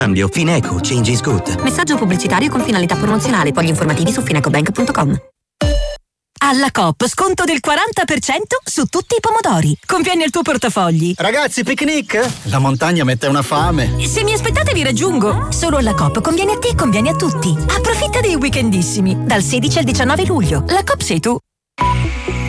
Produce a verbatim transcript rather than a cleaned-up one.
Cambio. Fineco. Change is good. Messaggio pubblicitario con finalità promozionale. Poi gli informativi su finecobank punto com. Alla Coop sconto del quaranta per cento su tutti i pomodori. Conviene il tuo portafogli. Ragazzi, picnic? La montagna mette una fame. Se mi aspettate vi raggiungo. Solo alla Coop conviene a te e conviene a tutti. Approfitta dei weekendissimi. Dal sedici al diciannove luglio. La Coop sei tu.